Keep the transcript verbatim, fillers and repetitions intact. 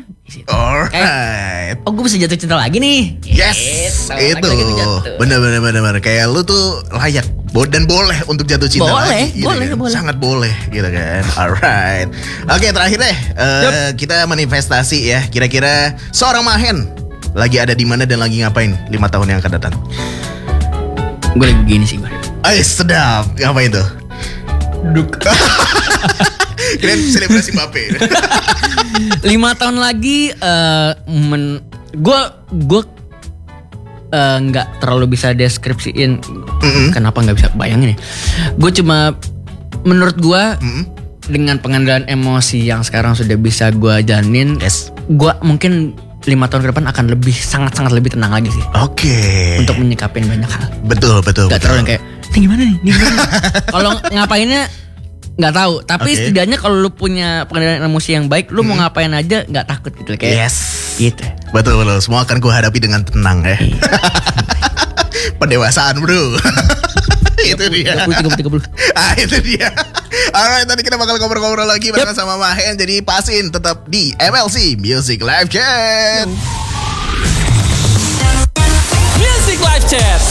Alright. Oh, gue bisa jatuh cinta lagi nih. Yes, Gitu. itu bener bener bener bener kayak lu tuh layak bo- dan boleh untuk jatuh cinta Boleh, lagi, gitu boleh, kan. boleh. Sangat boleh, gitu kan. Alright. Oke, terakhir deh, eh, kita manifestasi ya. Kira-kira seorang Mahen lagi ada di mana dan lagi ngapain lima tahun yang akan datang? Gue lagi begini sih, Bar. Ay, sedap. Ngapain tuh? Duk. Kalian selebrasi Mbappe. Lima tahun lagi, eh, men, gue gue eh, nggak terlalu bisa deskripsiin. Mm-mm. Kenapa nggak bisa bayangin ya? Gue cuma menurut gue Mm-mm. dengan pengendalian emosi yang sekarang sudah bisa gue jalanin, Yes. gue mungkin lima tahun ke depan akan lebih sangat-sangat lebih tenang lagi sih Oke. untuk menyikapin banyak hal. Betul betul. Gak betul. terlalu yang kayak ini gimana nih? Ini gimana nih?" Kalau ngapainnya nggak tahu. Tapi Oke. setidaknya kalau lu punya pengendalian emosi yang baik, lu mau ngapain aja nggak takut gitu kayak. Yes. Gitu. Betul betul. Semua akan ku hadapi dengan tenang ya. Pendewasaan bro. Itu dia. tiga puluh, tiga puluh, tiga puluh. Ah itu dia. Alright, tadi kita bakal ngobrol-ngobrol lagi bareng sama Mahen. Jadi pasin tetap di M L C Music Live Chat. Music Live Chat.